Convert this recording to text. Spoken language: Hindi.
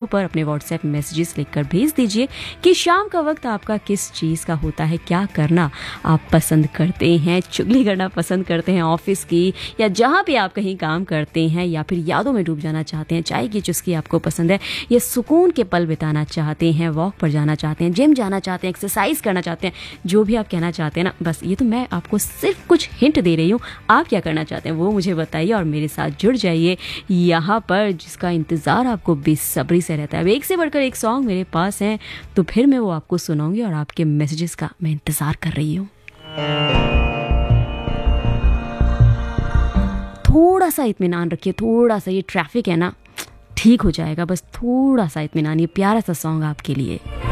पर अपने व्हाट्सएप मैसेजेस लिखकर भेज दीजिए कि शाम का वक्त आपका किस चीज़ का होता है, क्या करना आप पसंद करते हैं, चुगली करना पसंद करते हैं ऑफिस की, या जहाँ भी आप कहीं काम करते हैं, या फिर यादों में डूब जाना चाहते हैं, चाय की चुस्की आपको पसंद है, या सुकून के पल बिताना चाहते हैं, वॉक पर जाना चाहते हैं, जिम जाना चाहते हैं, एक्सरसाइज करना चाहते हैं, जो भी आप कहना चाहते हैं ना, बस ये तो मैं आपको सिर्फ कुछ हिंट दे रही हूँ। आप क्या करना चाहते हैं वो मुझे बताइए और मेरे साथ जुड़ जाइए यहाँ पर, जिसका इंतज़ार आपको बेसब्री से रहता है। अब एक से बढ़कर एक सॉन्ग मेरे पास हैं, तो फिर मैं वो आपको सुनाऊंगी और आपके मैसेजेस का मैं इंतज़ार कर रही हूँ। थोड़ा सा इत्मीनान रखिए, थोड़ा सा, ये ट्रैफिक है ना, ठीक हो जाएगा, बस थोड़ा सा इत्मीनान। ये प्यारा सा सॉन्ग आपके लिए।